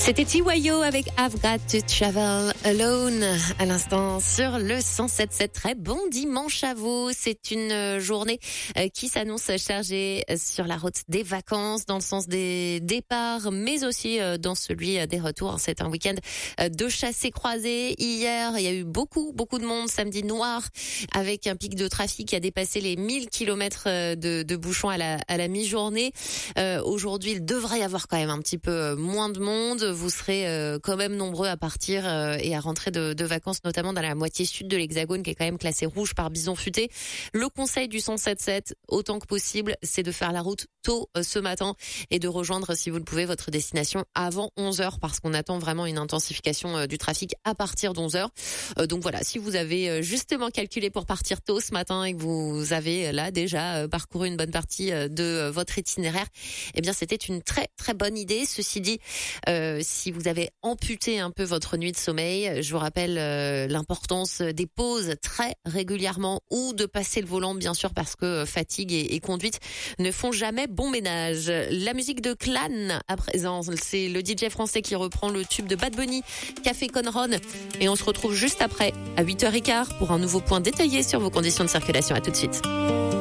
C'était TYO avec I've Got to Travel Alone à l'instant sur le 107.7. Très bon dimanche à vous. C'est une journée qui s'annonce chargée sur la route des vacances, dans le sens des départs, mais aussi dans celui des retours. C'est un week-end de chassés-croisés. Hier, il y a eu beaucoup de monde. Samedi noir, avec un pic de trafic qui a dépassé les 1000 km de bouchons à la mi-journée. Aujourd'hui, il devrait y avoir quand même un petit peu moins de monde. Vous serez quand même nombreux à partir et à rentrer de vacances, notamment dans la moitié sud de l'Hexagone, qui est quand même classée rouge par bison futé. Le conseil du 107.7, autant que possible, c'est de faire la route tôt ce matin et de rejoindre, si vous le pouvez, votre destination avant 11h, parce qu'on attend vraiment une intensification du trafic à partir d'11h. Donc voilà, si vous avez justement calculé pour partir tôt ce matin et que vous avez là déjà parcouru une bonne partie de votre itinéraire, eh bien c'était une très bonne idée. Ceci dit, si vous avez amputé un peu votre nuit de sommeil, je vous rappelle l'importance des pauses très régulièrement, ou de passer le volant, bien sûr, parce que fatigue et conduite ne font jamais bon ménage. La musique de Clan à présent, c'est le DJ français qui reprend le tube de Bad Bunny, Café Conron, et on se retrouve juste après à 8h15 pour un nouveau point détaillé sur vos conditions de circulation. À tout de suite.